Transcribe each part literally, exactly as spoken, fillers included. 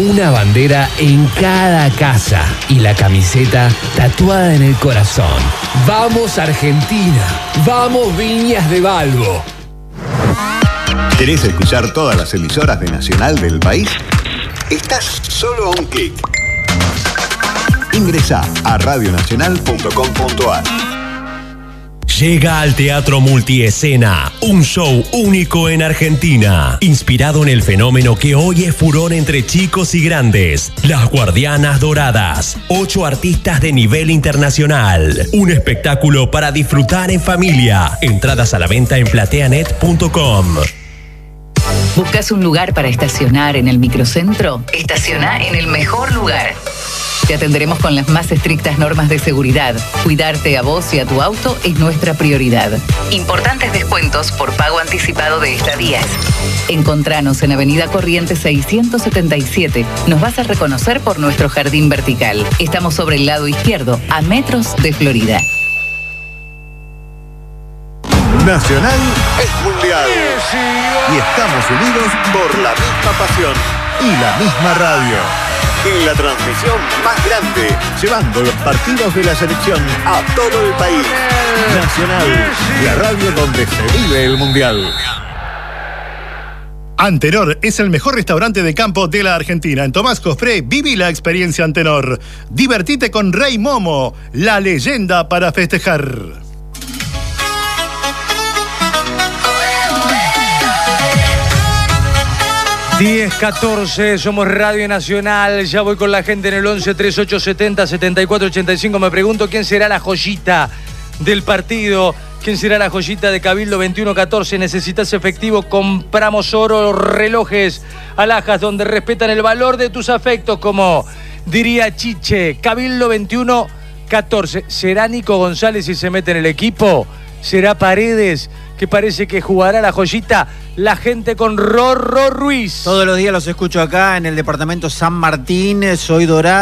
una bandera en cada casa y la camiseta tatuada en el corazón. ¡Vamos Argentina! ¡Vamos Viñas de Balbo! ¿Querés escuchar todas las emisoras de Nacional del país? Estás solo a un clic. Ingresá a radio nacional punto com punto a r. Llega al Teatro Multiescena, un show único en Argentina, inspirado en el fenómeno que hoy es furor entre chicos y grandes, Las Guardianas Doradas, ocho artistas de nivel internacional, un espectáculo para disfrutar en familia. Entradas a la venta en plateanet punto com. ¿Buscas un lugar para estacionar en el microcentro? Estaciona en el mejor lugar. Te atenderemos con las más estrictas normas de seguridad. Cuidarte a vos y a tu auto es nuestra prioridad. Importantes descuentos por pago anticipado de estadías. Encontranos en Avenida Corrientes seiscientos setenta y siete. Nos vas a reconocer por nuestro jardín vertical. Estamos sobre el lado izquierdo, a metros de Florida. Nacional es mundial. Y estamos unidos por la misma pasión y la misma radio. En la transmisión más grande, llevando los partidos de la selección a todo el país. Nacional, la radio donde se vive el mundial. Antenor es el mejor restaurante de campo de la Argentina. En Tomás Cospré, viví la experiencia Antenor. Divertite con Rey Momo, la leyenda para festejar. diez catorce, somos Radio Nacional. Ya voy con la gente en el once treinta y ocho setenta setenta y cuatro ochenta y cinco. Me pregunto quién será la joyita del partido. ¿Quién será la joyita de Cabildo veintiuno catorce? ¿Necesitas efectivo? Compramos oro, relojes, alhajas donde respetan el valor de tus afectos, como diría Chiche. Cabildo veintiuno catorce. ¿Será Nico González si se mete en el equipo? ¿Será Paredes, que parece que jugará la joyita? La gente con Rorro Ruiz. Todos los días los escucho acá en el departamento San Martín. Soy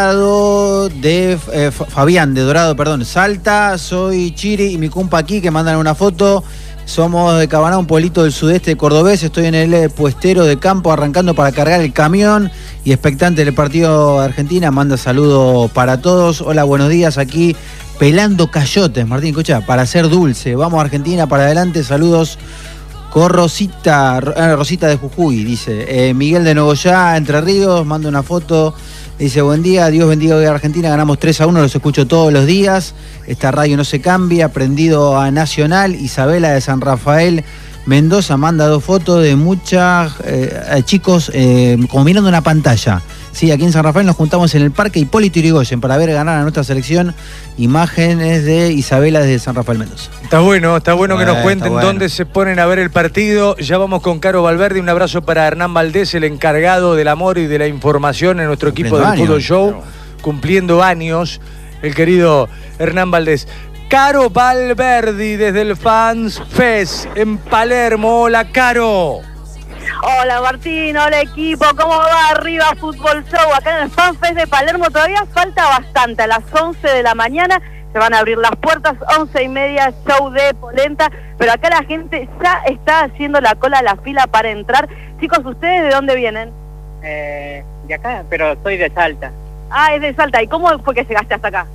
Dorado de eh, Fabián, de Dorado, perdón, Salta. Soy Chiri y mi compa aquí que mandan una foto. Somos de Cabaná, un pueblito del sudeste cordobés. Estoy en el puestero de campo arrancando para cargar el camión y expectante del partido de Argentina. Manda saludos para todos. Hola, buenos días, aquí pelando cayotes, Martín, escucha, para hacer dulce. Vamos Argentina, para adelante, saludos. Con Rosita, Rosita de Jujuy, dice. Eh, Miguel de Nogoyá, Entre Ríos, manda una foto. Dice, buen día, Dios bendiga hoy a Argentina, ganamos tres a uno, los escucho todos los días. Esta radio no se cambia, prendido a Nacional. Isabela de San Rafael, Mendoza, manda dos fotos de muchas eh, chicos eh, como mirando una pantalla. Sí, aquí en San Rafael nos juntamos en el Parque Hipólito Yrigoyen para ver ganar a nuestra selección. Imágenes de Isabela desde San Rafael, Mendoza. Está bueno, está bueno bueno que nos cuenten bueno. dónde se ponen a ver el partido. Ya vamos con Caro Valverde. Un abrazo para Hernán Valdés, el encargado del amor y de la información en nuestro equipo del Fútbol Show. Cumpliendo años, el querido Hernán Valdés. Caro Valverde desde el Fans Fest en Palermo. Hola, Caro. Hola Martín, hola equipo, ¿cómo va? Arriba Fútbol Show, acá en el FanFest de Palermo. Todavía falta bastante, a las once de la mañana se van a abrir las puertas, once y media, show de polenta, pero acá la gente ya está haciendo la cola, la fila para entrar. Chicos, ¿ustedes de dónde vienen? Eh, de acá, pero soy de Salta. Ah, es de Salta, ¿y cómo fue que llegaste hasta acá?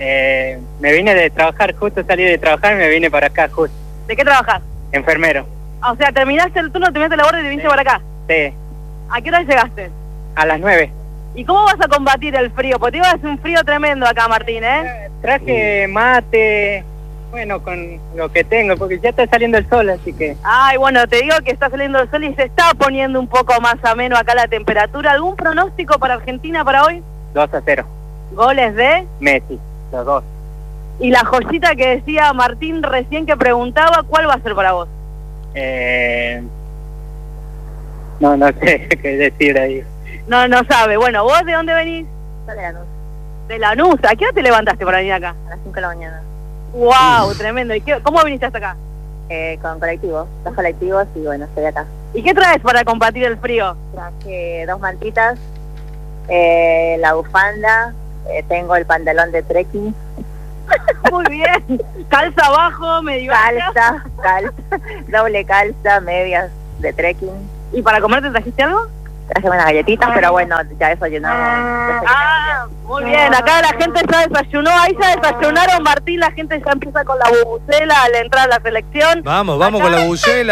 Eh, me vine de trabajar, justo salí de trabajar y me vine para acá, justo. ¿De qué trabajas? Enfermero. O sea, terminaste el turno, terminaste la guardia y te viniste Sí. para acá. Sí. ¿A qué hora llegaste? A las nueve. ¿Y cómo vas a combatir el frío? Porque te iba a hacer un frío tremendo acá, Martín, ¿eh? Traje mate, bueno, con lo que tengo, porque ya está saliendo el sol, así que... Ay, bueno, te digo que está saliendo el sol y se está poniendo un poco más ameno acá la temperatura. ¿Algún pronóstico para Argentina para hoy? dos a cero. ¿Goles de? Messi, los dos. Y la joyita que decía Martín recién que preguntaba, ¿cuál va a ser para vos? Eh... No, no sé qué decir ahí. No, no sabe. Bueno, ¿vos de dónde venís? De Lanús. De Lanús. ¿A qué hora te levantaste para venir acá? A las cinco de la mañana. ¡Wow! Tremendo. ¿Y qué, cómo viniste hasta acá? Eh, con colectivos, dos colectivos y bueno, estoy acá. ¿Y qué traes para combatir el frío? Traje dos mantitas, eh, la bufanda, eh, tengo el pantalón de trekking. Muy bien. Calza abajo, medio calza, calza, doble calza, medias de trekking. ¿Y para comer te trajiste algo? traje unas galletitas, pero bueno, ya desayunamos. Ah, muy bien, acá la gente ya desayunó, ahí ya desayunaron, Martín, la gente ya empieza con la bubucela al entrar a la selección. Vamos, vamos acá... con la bubucela.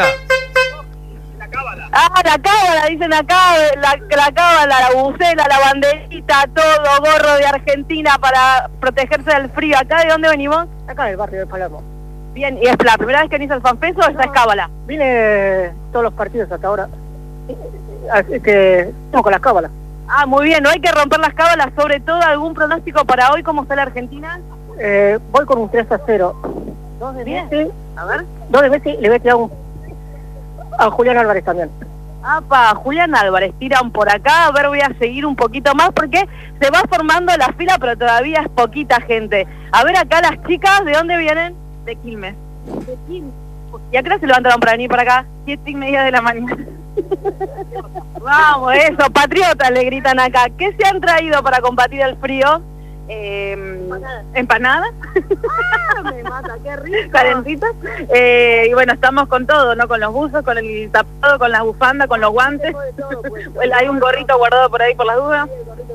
Ah, la cábala, dicen acá, la, la cábala, la bubucela, la banderita, todo, gorro de Argentina para protegerse del frío. ¿Acá de dónde venimos? Acá del barrio de Palermo. Bien, ¿y es la primera vez que venís al FanFest o esta es cábala? Vine todos los partidos hasta ahora, así que estamos con las cábalas. Ah, muy bien, no hay que romper las cábalas, sobre todo algún pronóstico para hoy, ¿cómo está la Argentina? Eh, voy con un tres a cero. ¿Dos de Bien. Messi? A ver. Dos de Messi, le voy a tirar un... a Julián Álvarez también. Apa, Julián Álvarez, tiran por acá, a ver, voy a seguir un poquito más porque se va formando la fila, pero todavía es poquita gente. A ver acá las chicas, ¿de dónde vienen? De Quilmes. De Quilmes. ¿Y a qué hora se levantaron para venir para acá? Siete y media de la mañana. Vamos, eso, patriotas le gritan acá. ¿Qué se han traído para combatir el frío? Eh, empanadas. Ah, me mata, qué rico. Calentitas. Eh, y bueno, estamos con todo, ¿no? Con los buzos, con el tapado, con las bufandas, con los guantes. Hay un gorrito guardado por ahí por las dudas.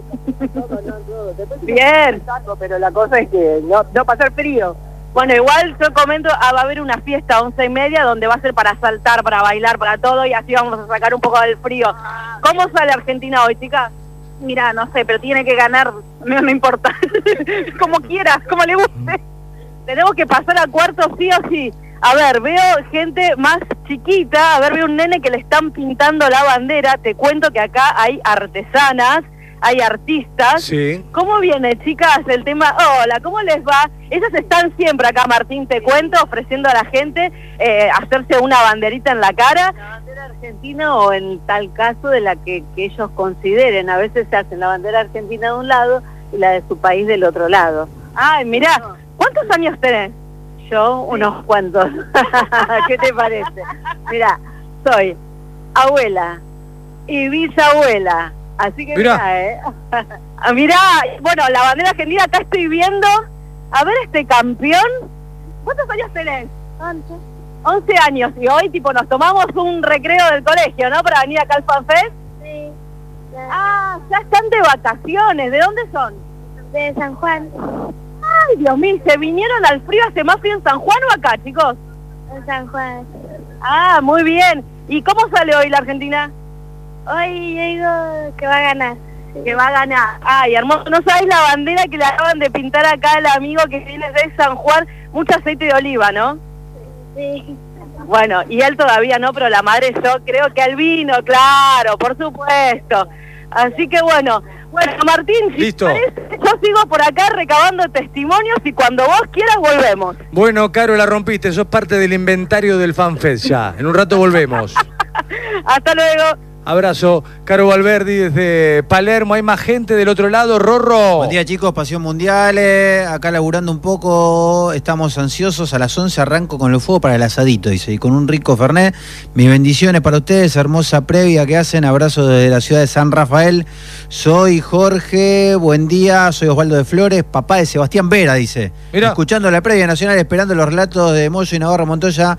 Bien. Pero la cosa es que no, no va a ser frío. Bueno, igual yo comento, ah, va a haber una fiesta a once y media donde va a ser para saltar, para bailar, para todo, y así vamos a sacar un poco del frío. ¿Cómo sale Argentina hoy, chicas? Mira, no sé, pero tiene que ganar, no, no importa, como quieras, como le guste. Tenemos que pasar a cuartos sí o sí. A ver, veo gente más chiquita, a ver, veo un nene que le están pintando la bandera. Te cuento que acá hay artesanas, hay artistas. Sí. ¿Cómo viene, chicas, el tema? Hola, ¿cómo les va? Ellas están siempre acá, Martín, te cuento, ofreciendo a la gente eh, hacerse una banderita en la cara. La bandera argentina o en tal caso de la que, que ellos consideren. A veces se hacen la bandera argentina de un lado y la de su país del otro lado. Ay, mirá, ¿cuántos años tenés? Yo, unos cuantos. ¿Qué te parece? Mirá, soy abuela y bisabuela. Así que mirá, mirá, ¿eh? Ah, mirá, bueno, la bandera argentina acá estoy viendo. A ver este campeón. ¿Cuántos años tenés? Once. Once años. Y hoy, tipo, nos tomamos un recreo del colegio, ¿no? Para venir acá al FanFest. Sí. Ah, ya están de vacaciones. ¿De dónde son? De San Juan. Ay, Dios mío, ¿se vinieron al frío? ¿Hace más frío en San Juan o acá, chicos? En San Juan. Ah, muy bien. ¿Y cómo sale hoy la Argentina? Hoy yo digo que va a ganar. Que va a ganar. Ay, hermoso. ¿No sabéis la bandera que le acaban de pintar acá al amigo que viene de San Juan? Mucho aceite de oliva, ¿no? Sí. Bueno, y él todavía no, pero la madre yo creo que al vino, claro, por supuesto. Así que bueno, bueno, Martín, si listo. Parece, yo sigo por acá recabando testimonios y cuando vos quieras volvemos. Bueno, Caro, la rompiste, sos parte del inventario del FanFest ya. En un rato volvemos. Hasta luego. Abrazo, Caro Valverdi desde Palermo. Hay más gente del otro lado, Rorro. Buen día, chicos, Pasión Mundial, eh, acá laburando un poco, estamos ansiosos, a las once arranco con el fuego para el asadito, dice, y con un rico fernet. Mis bendiciones para ustedes, hermosa previa que hacen, abrazo desde la ciudad de San Rafael. Soy Jorge, buen día, soy Osvaldo de Flores, papá de Sebastián Vera, dice. Mirá. Escuchando la previa nacional, esperando los relatos de Moyo y Navarro Montoya.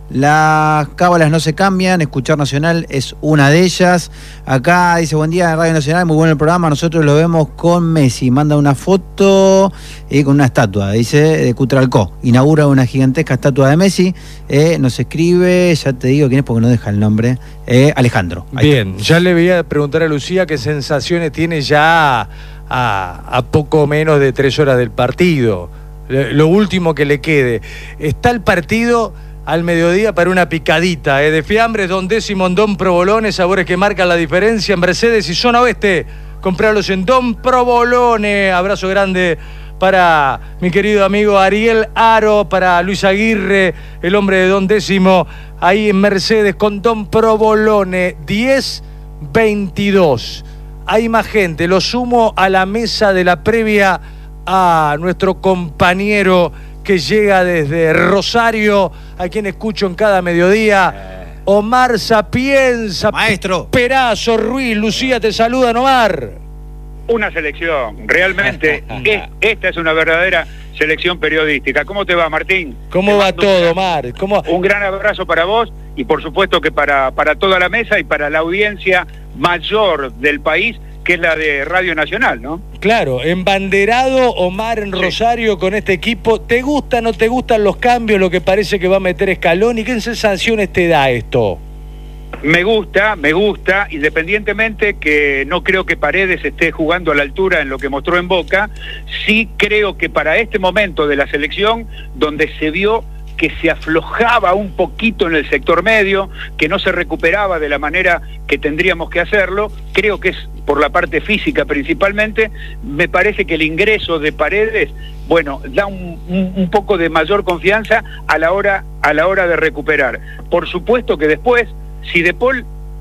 Las cábalas no se cambian, escuchar Nacional es una de ellas. Acá dice, buen día, Radio Nacional, muy bueno el programa, nosotros lo vemos con Messi. Manda una foto eh, con una estatua, dice, de Cutralcó. Inaugura una gigantesca estatua de Messi. Eh, nos escribe, ya te digo quién es porque no deja el nombre, eh, Alejandro. Ahí Bien, está. ya le voy a preguntar a Lucía qué sensaciones tiene ya a, a poco menos de tres horas del partido. Lo último que le quede. Está el partido al mediodía para una picadita, ¿eh? De fiambres, Don Décimo, en Don Provolone, sabores que marcan la diferencia en Mercedes y Zona Oeste. Comprarlos en Don Provolone. Abrazo grande para mi querido amigo Ariel Aro, para Luis Aguirre, el hombre de Don Décimo, ahí en Mercedes con Don Provolone. diez veintidós. Hay más gente, lo sumo a la mesa de la previa a nuestro compañero que llega desde Rosario, a quien escucho en cada mediodía, Omar Sapienza. Maestro. Perazo, Ruiz, Lucía, te saludan, Omar. Una selección, realmente, es, esta es una verdadera selección periodística. ¿Cómo te va, Martín? ¿Cómo te va todo, Omar? ¿Cómo... Un gran abrazo para vos y por supuesto que para, para toda la mesa y para la audiencia mayor del país, que es la de Radio Nacional, ¿no? Claro, embanderado Omar en Rosario sí. Con este equipo. ¿Te gustan o no te gustan los cambios, lo que parece que va a meter Scaloni? ¿Qué sensaciones te da esto? Me gusta, me gusta, independientemente que no creo que Paredes esté jugando a la altura en lo que mostró en Boca, sí creo que para este momento de la selección, donde se vio que se aflojaba un poquito en el sector medio, que no se recuperaba de la manera que tendríamos que hacerlo, creo que es por la parte física principalmente, me parece que el ingreso de Paredes, bueno, da un, un, un poco de mayor confianza a la hora, a la hora de recuperar. Por supuesto que después, si De Paul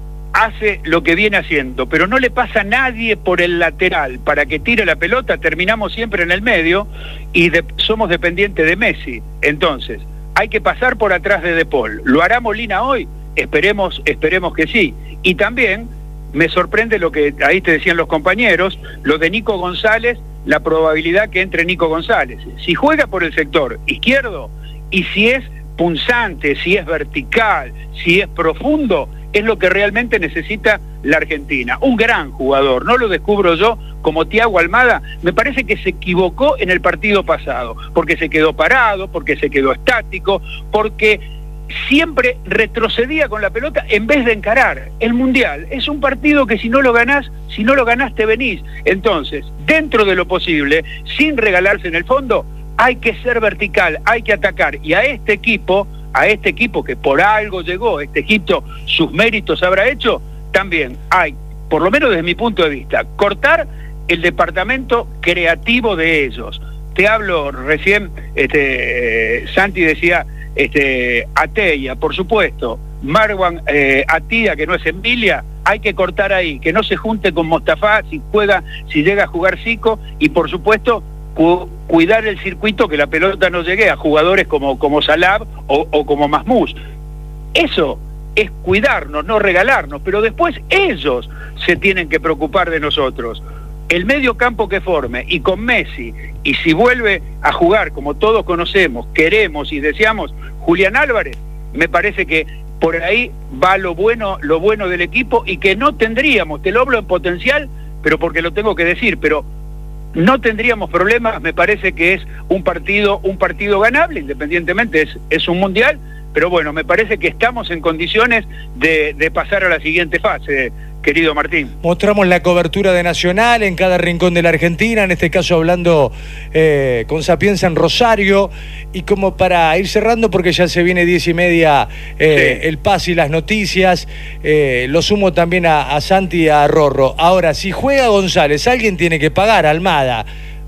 hace lo que viene haciendo, pero no le pasa a nadie por el lateral para que tire la pelota, terminamos siempre en el medio y de, somos dependientes de Messi. Entonces, hay que pasar por atrás de De Paul. ¿Lo hará Molina hoy? Esperemos, esperemos que sí. Y también me sorprende lo que ahí te decían los compañeros, lo de Nico González, la probabilidad que entre Nico González. Si juega por el sector izquierdo y si es punzante, si es vertical, si es profundo, es lo que realmente necesita la Argentina. Un gran jugador, no lo descubro yo, como Thiago Almada, me parece que se equivocó en el partido pasado, porque se quedó parado, porque se quedó estático, porque siempre retrocedía con la pelota en vez de encarar. El Mundial es un partido que si no lo ganás, si no lo ganás te venís. Entonces, dentro de lo posible, sin regalarse en el fondo, hay que ser vertical, hay que atacar. Y a este equipo, a este equipo que por algo llegó, este Egipto sus méritos habrá hecho, también hay, por lo menos desde mi punto de vista, cortar el departamento creativo de ellos. Te hablo recién, este, Santi decía, este, Atella, por supuesto, Marwan eh, Atía, que no es Emilia, hay que cortar ahí, que no se junte con Mostafa si juega, si llega a jugar Zico, y por supuesto cu cuidar el circuito, que la pelota no llegue a jugadores como, como Salab o, o como Mahmoud. Eso es cuidarnos, no regalarnos, pero después ellos se tienen que preocupar de nosotros. El medio campo que forme, y con Messi, y si vuelve a jugar como todos conocemos, queremos y deseamos, Julián Álvarez, me parece que por ahí va lo bueno, lo bueno del equipo, y que no tendríamos, te lo hablo en potencial, pero porque lo tengo que decir, pero no tendríamos problemas. Me parece que es un partido, un partido ganable, independientemente es, es un mundial, pero bueno, me parece que estamos en condiciones de, de pasar a la siguiente fase, querido Martín. Mostramos la cobertura de Nacional en cada rincón de la Argentina, en este caso hablando eh, con Sapienza en Rosario, y como para ir cerrando, porque ya se viene diez y media eh, sí. el pase y las noticias, eh, lo sumo también a, a Santi y a Rorro. Ahora, si juega González, alguien tiene que pagar, Almada.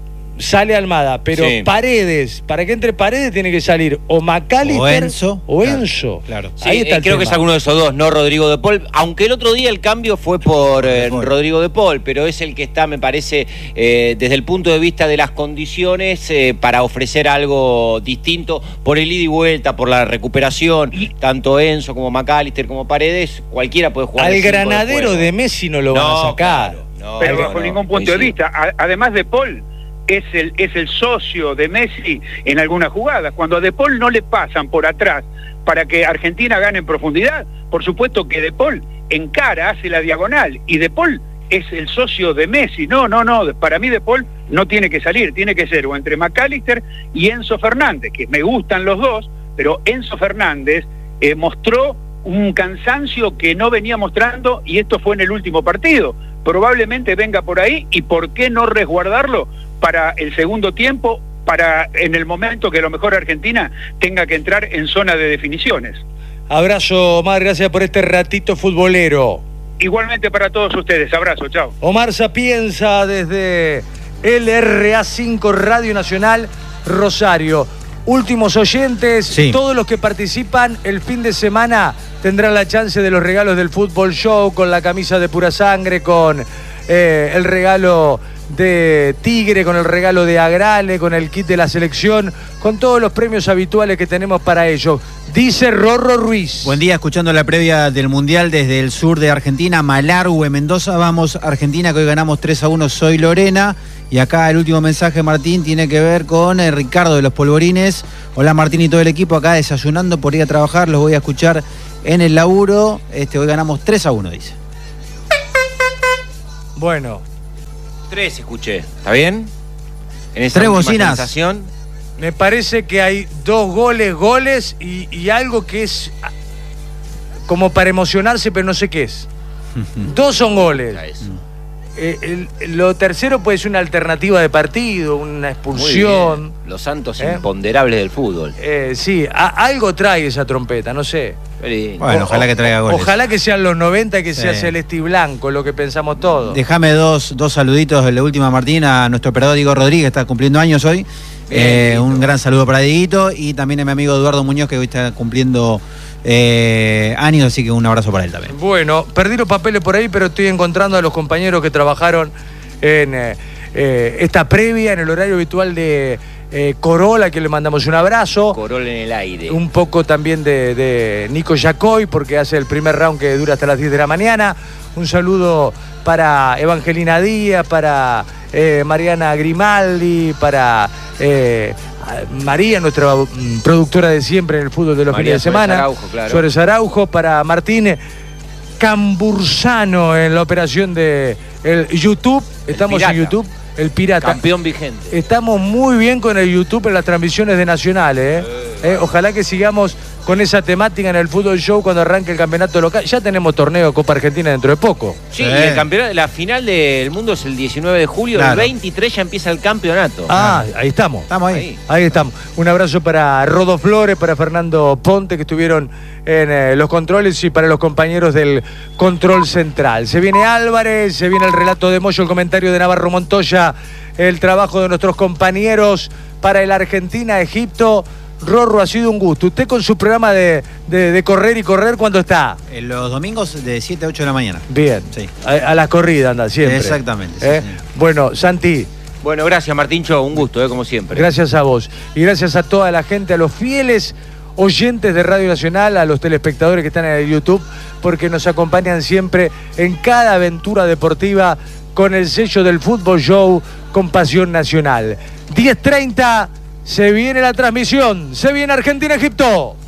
Sale Almada, pero sí. Paredes, para que entre Paredes tiene que salir o McAllister o Enzo. O Enzo. Claro, claro. Sí, ahí está eh, el creo tema. que es alguno de esos dos, no Rodrigo de Paul, aunque el otro día el cambio fue por eh, Rodrigo de Paul, pero es el que está, me parece, eh, desde el punto de vista de las condiciones eh, para ofrecer algo distinto por el ida y vuelta, por la recuperación, y tanto Enzo como McAllister como Paredes, cualquiera puede jugar. Al Granadero de, de Messi no lo no, van a sacar. Claro, no, pero no, bajo no, ningún punto de vista. A, además de Paul, es el, es el socio de Messi en algunas jugadas. Cuando a De Paul no le pasan por atrás para que Argentina gane en profundidad, por supuesto que De Paul encara, hace la diagonal, y De Paul es el socio de Messi. No, no, no, para mí De Paul no tiene que salir, tiene que ser o entre McAllister y Enzo Fernández, que me gustan los dos, pero Enzo Fernández eh, mostró un cansancio que no venía mostrando, y esto fue en el último partido. Probablemente venga por ahí, y ¿por qué no resguardarlo para el segundo tiempo, para en el momento que a lo mejor Argentina tenga que entrar en zona de definiciones? Abrazo, Omar, gracias por este ratito futbolero. Igualmente para todos ustedes, abrazo, chao. Omar Sapienza desde L R A cinco Radio Nacional Rosario. Últimos oyentes, sí. Todos los que participan el fin de semana tendrán la chance de los regalos del Fútbol Show, con la camisa de Pura Sangre, con eh, el regalo de Tigre, con el regalo de Agrale, con el kit de la selección, con todos los premios habituales que tenemos para ellos. Dice Rorro Ruiz. Buen día, escuchando la previa del Mundial desde el sur de Argentina, Malargüe, Mendoza. Vamos, Argentina, que hoy ganamos tres a uno. Soy Lorena. Y acá el último mensaje, Martín, tiene que ver con el Ricardo de los Polvorines. Hola, Martín y todo el equipo, acá desayunando por ir a trabajar. Los voy a escuchar en el laburo. Este, hoy ganamos tres a uno, dice. Bueno. Tres escuché, ¿está bien? En esa Tres última bocinas. sensación. Me parece que hay dos goles, goles y, y algo que es como para emocionarse, pero no sé qué es. Dos son goles. Eh, el, lo tercero puede ser una alternativa de partido, una expulsión. Los santos ¿Eh? imponderables del fútbol. Eh, sí, a, algo trae esa trompeta, no sé. Bueno, ojalá que traiga goles. Ojalá que sean los noventa, que Sí. sea celeste y blanco, lo que pensamos todos. Déjame dos, dos saluditos de la última, Martín, a nuestro operador Diego Rodríguez, está cumpliendo años hoy. Eh, un gran saludo para Dieguito, y también a mi amigo Eduardo Muñoz, que hoy está cumpliendo eh, años, así que un abrazo para él también. Bueno, perdí los papeles por ahí, pero estoy encontrando a los compañeros que trabajaron en eh, eh, esta previa, en el horario habitual de eh, Corolla, que le mandamos un abrazo. Corolla en el aire. Un poco también de, de Nico Yacoy, porque hace el primer round que dura hasta las diez de la mañana. Un saludo para Evangelina Díaz, para eh, Mariana Grimaldi, para eh, María, nuestra mm, productora de siempre en el fútbol de los María fines de semana. Suárez Araujo, claro. Suárez Araujo, para Martín Cambursano en la operación de el YouTube. Estamos pirata. en YouTube. El Pirata. Campeón vigente. Estamos muy bien con el YouTube en las transmisiones de Nacionales. ¿eh? Eh, ojalá que sigamos con esa temática en el Fútbol Show cuando arranque el campeonato local. Ya tenemos torneo Copa Argentina dentro de poco. Sí, y el campeonato, la final del mundo es el diecinueve de julio, Claro. el veintitrés ya empieza el campeonato. Ah, ahí estamos. Estamos ahí. Ahí estamos. Un abrazo para Rodo Flores, para Fernando Ponte, que estuvieron en eh, los controles, y para los compañeros del control central. Se viene Álvarez, se viene el relato de Moyo, el comentario de Navarro Montoya, el trabajo de nuestros compañeros para el Argentina-Egipto. Rorro, ha sido un gusto. Usted con su programa de, de, de correr y correr, ¿cuándo está? En los domingos de siete a ocho de la mañana. Bien. Sí. A, a la corrida anda siempre. Exactamente, sí, ¿Eh? sí. Bueno, Santi. Bueno, gracias Martíncho, un gusto, eh, como siempre. Gracias a vos. Y gracias a toda la gente, a los fieles oyentes de Radio Nacional, a los telespectadores que están en el YouTube, porque nos acompañan siempre en cada aventura deportiva con el sello del Fútbol Show con pasión nacional. diez treinta, se viene la transmisión, se viene Argentina-Egipto.